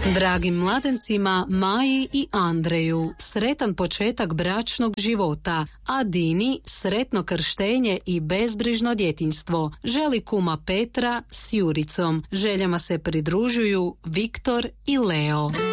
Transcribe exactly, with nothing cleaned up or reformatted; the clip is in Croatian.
Dragim mladencima Maji i Andreju, sretan početak bračnog života, a Dini sretno krštenje i bezbrižno djetinjstvo. Želi kuma Petra s Juricom. Željama se pridružuju Viktor i Leo.